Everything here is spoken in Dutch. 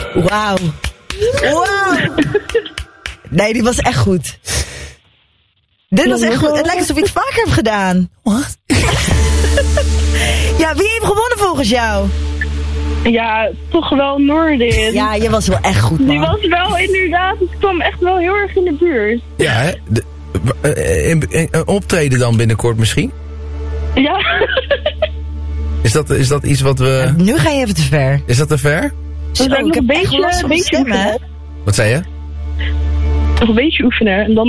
Wauw. Nee, die was echt goed. Dit was echt goed. Het lijkt alsof je het vaker hebt gedaan. Wat? Ja, wie heeft gewonnen volgens jou? Ja, toch wel Noordin. Ja, je was wel echt goed, man. Die was wel inderdaad, het kwam echt wel heel erg in de buurt. Ja, hè? Een optreden dan binnenkort misschien? Ja. Is dat iets wat we... Nu ga je even te ver. Is dat te ver? Dus Ik heb echt last van mijn stem, hè? Wat zei je? Nog een beetje oefenen en dan